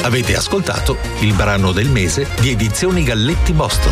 Avete ascoltato il brano del mese di Edizioni Galletti Boston.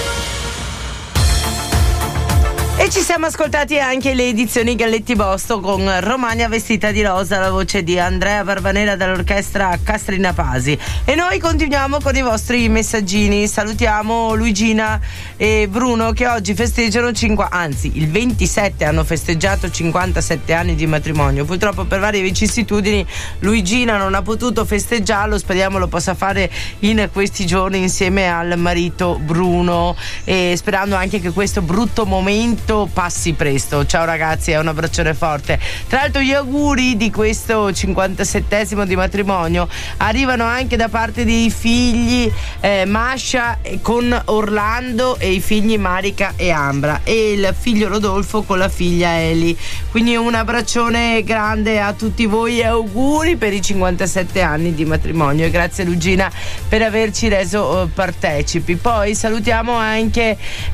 E ci siamo ascoltati anche le edizioni Galletti Boston con Romagna vestita di rosa, la voce di Andrea Barbanera dall'orchestra Castrina Pasi. E noi continuiamo con i vostri messaggini. Salutiamo Luigina e Bruno che oggi festeggiano il 27 hanno festeggiato 57 anni di matrimonio. Purtroppo per varie vicissitudini Luigina non ha potuto festeggiarlo, speriamo lo possa fare in questi giorni insieme al marito Bruno, e sperando anche che questo brutto momento passi presto. Ciao ragazzi, un abbraccione forte. Tra l'altro gli auguri di questo 57esimo di matrimonio arrivano anche da parte dei figli Masha con Orlando e i figli Marica e Ambra, e il figlio Rodolfo con la figlia Eli. Quindi un abbraccione grande a tutti voi e auguri per i 57 anni di matrimonio, e grazie Lugina per averci reso partecipi. Poi salutiamo anche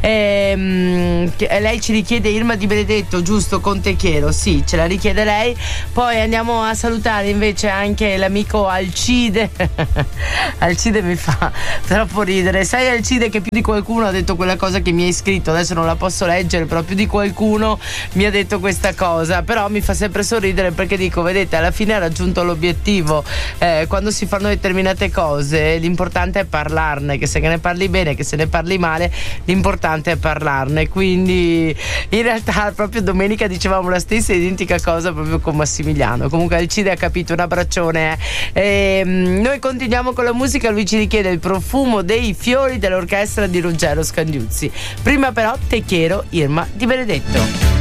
lei ci richiede Irma Di Benedetto, giusto? Con Te Quiero, sì, ce la richiede lei. Poi andiamo a salutare invece anche l'amico Alcide. Alcide mi fa troppo ridere. Sai Alcide che più di qualcuno ha detto quella cosa che mi hai scritto, adesso non la posso leggere, però più di qualcuno mi ha detto questa cosa, però mi fa sempre sorridere perché dico, vedete, alla fine ha raggiunto l'obiettivo. Quando si fanno determinate cose l'importante è parlarne, che se ne parli bene, che se ne parli male, l'importante è parlarne. Quindi in realtà proprio domenica dicevamo la stessa identica cosa proprio con Massimiliano. Comunque Alcide ha capito, un abbraccione. Noi continuiamo con la musica. Lui ci richiede Il profumo dei fiori dell'orchestra di Ruggero Scandiuzzi. Prima però Te Quiero, Irma Di Benedetto.